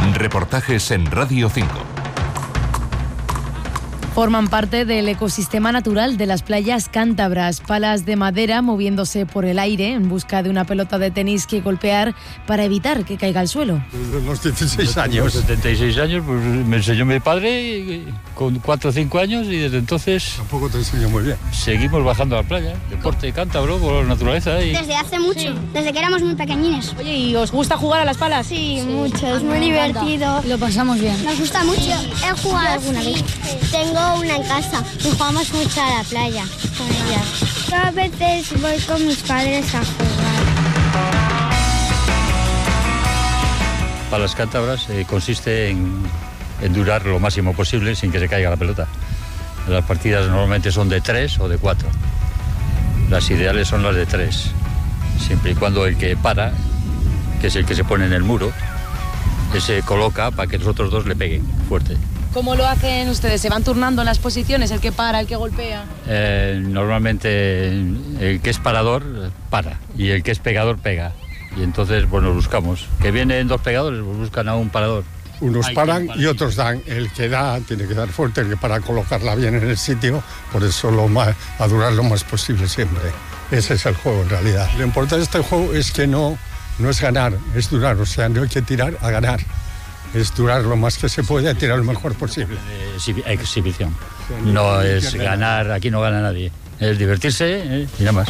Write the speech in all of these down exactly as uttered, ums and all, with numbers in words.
Reportajes en Radio cinco. Forman parte del ecosistema natural de las playas cántabras, palas de madera moviéndose por el aire en busca de una pelota de tenis que golpear para evitar que caiga al suelo. Desde los dieciséis años. setenta y seis años, pues me enseñó mi padre con cuatro o cinco años y desde entonces... Tampoco te enseñó muy bien. Seguimos bajando a la playa, deporte cántabro por la naturaleza. Y... Desde hace mucho, sí. Desde que éramos muy pequeñines. Oye, ¿y os gusta jugar a las palas? Sí, sí mucho, es muy divertido. Lo pasamos bien. Nos gusta mucho. He jugado alguna vez. Tengo una en casa y jugamos mucho a la playa con ellas. Yo a veces voy con mis padres a jugar. Palas cántabras eh, consiste en, en durar lo máximo posible sin que se caiga la pelota. Las partidas normalmente son de tres o de cuatro. Las ideales son las de tres, siempre y cuando el que para, que es el que se pone en el muro, se coloca para que los otros dos le peguen fuerte. ¿Cómo lo hacen ustedes? ¿Se van turnando las posiciones? ¿El que para, el que golpea? Eh, normalmente el que es parador para y el que es pegador pega. Y entonces, bueno, buscamos. Que vienen dos pegadores, pues buscan a un parador. Unos Hay paran y otros dan. El que da tiene que dar fuerte, el que para colocarla bien en el sitio, por eso lo más, a durar lo más posible siempre. Ese es el juego en realidad. Lo importante de este juego es que no, no es ganar, es durar. O sea, no hay que tirar a ganar. Es durar lo más que se puede, tirar lo mejor posible. Exhibición. No es ganar, aquí no gana nadie. Es divertirse eh, y nada más.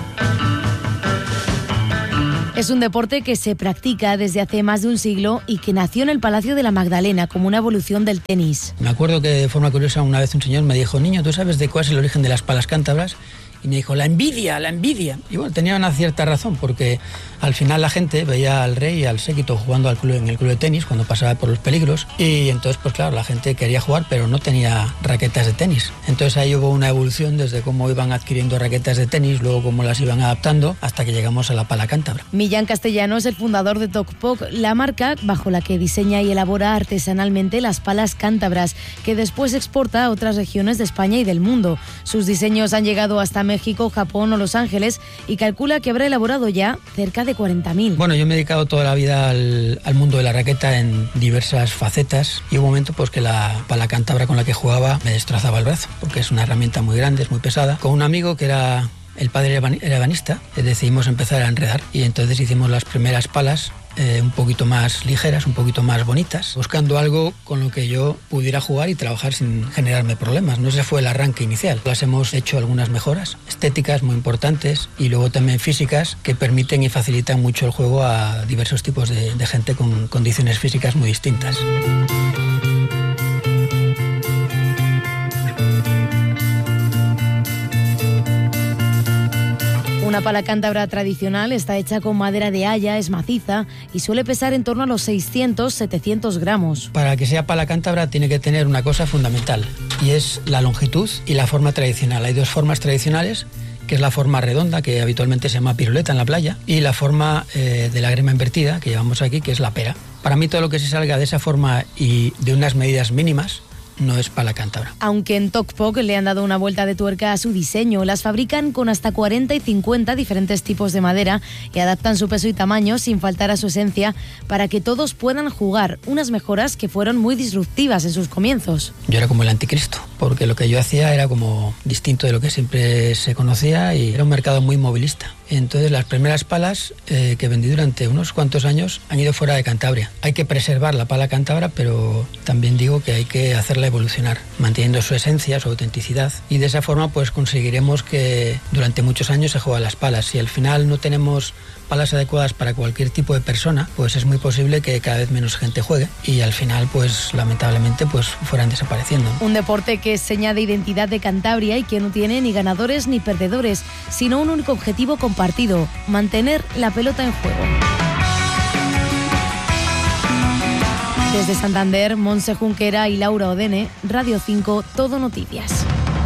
Es un deporte que se practica desde hace más de un siglo y que nació en el Palacio de la Magdalena como una evolución del tenis. Me acuerdo que de forma curiosa una vez un señor me dijo: niño, ¿tú sabes de cuál es el origen de las palas cántabras? Y me dijo: la envidia, la envidia. Y bueno, tenía una cierta razón, porque al final la gente veía al rey y al séquito jugando al club, en el club de tenis cuando pasaba por los peligros, y entonces pues claro, la gente quería jugar pero no tenía raquetas de tenis. Entonces ahí hubo una evolución desde cómo iban adquiriendo raquetas de tenis, luego cómo las iban adaptando, hasta que llegamos a la pala cántabra. Millán Castellano es el fundador de Tokpok, la marca bajo la que diseña y elabora artesanalmente las palas cántabras, que después exporta a otras regiones de España y del mundo. Sus diseños han llegado hasta México, Japón o Los Ángeles y calcula que habrá elaborado ya cerca de cuarenta mil. Bueno, yo me he dedicado toda la vida al, al mundo de la raqueta en diversas facetas y hubo un momento pues que la pala cántabra con la que jugaba me destrozaba el brazo, porque es una herramienta muy grande, es muy pesada. Con un amigo que era el padre era ebanista, decidimos empezar a enredar y entonces hicimos las primeras palas eh, un poquito más ligeras, un poquito más bonitas, buscando algo con lo que yo pudiera jugar y trabajar sin generarme problemas. No ese fue el arranque inicial. Las hemos hecho algunas mejoras estéticas muy importantes y luego también físicas que permiten y facilitan mucho el juego a diversos tipos de, de gente con condiciones físicas muy distintas. Una pala cántabra tradicional está hecha con madera de haya, es maciza y suele pesar en torno a los seiscientos a setecientos gramos. Para que sea pala cántabra tiene que tener una cosa fundamental y es la longitud y la forma tradicional. Hay dos formas tradicionales, que es la forma redonda, que habitualmente se llama piruleta en la playa, y la forma eh, de la grema invertida, que llevamos aquí, que es la pera. Para mí todo lo que se salga de esa forma y de unas medidas mínimas no es pala cántabra. Aunque en Tokpok le han dado una vuelta de tuerca a su diseño, las fabrican con hasta cuarenta y cincuenta diferentes tipos de madera y adaptan su peso y tamaño sin faltar a su esencia para que todos puedan jugar, unas mejoras que fueron muy disruptivas en sus comienzos. Yo era como el anticristo, porque lo que yo hacía era como distinto de lo que siempre se conocía y era un mercado muy movilista. Entonces las primeras palas eh, que vendí durante unos cuantos años han ido fuera de Cantabria. Hay que preservar la pala cántabra, pero también digo que hay que hacerla evolucionar, manteniendo su esencia, su autenticidad, y de esa forma pues conseguiremos que durante muchos años se jueguen las palas. Si al final no tenemos palas adecuadas para cualquier tipo de persona, pues es muy posible que cada vez menos gente juegue y al final pues lamentablemente pues fueran desapareciendo. Un deporte que es seña de identidad de Cantabria y que no tiene ni ganadores ni perdedores, sino un único objetivo compartido: mantener la pelota en juego. Desde Santander, Montse Junquera y Laura Odene, Radio cinco, Todo Noticias.